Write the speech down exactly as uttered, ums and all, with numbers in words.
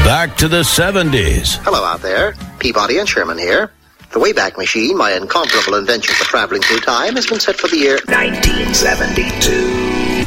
back to the seventies. Hello out there. Peabody and Sherman here. The Wayback Machine, my incomparable invention for traveling through time, has been set for the year nineteen seventy-two.